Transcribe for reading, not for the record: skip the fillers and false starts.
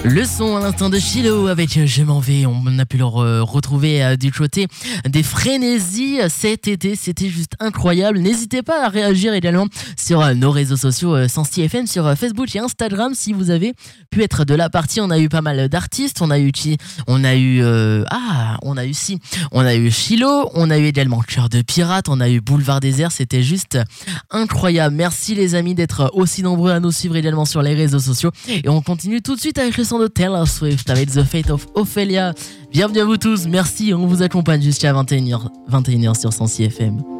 Le son à l'instant de Chilo avec Je m'en vais. On a pu le retrouver du côté des Frénésies cet été. C'était juste incroyable. N'hésitez pas à réagir également sur nos réseaux sociaux Sensi FM, sur Facebook et Instagram si vous avez pu être de la partie. On a eu pas mal d'artistes. On a eu qui? On a eu Chilo. On a eu également Cœur de Pirate. On a eu Boulevard Désert. C'était juste incroyable. Merci les amis d'être aussi nombreux à nous suivre également sur les réseaux sociaux. Et on continue tout de suite avec le son de Taylor Swift avec The Fate of Ophelia. Bienvenue à vous tous, merci, on vous accompagne jusqu'à 21h sur Sensi FM.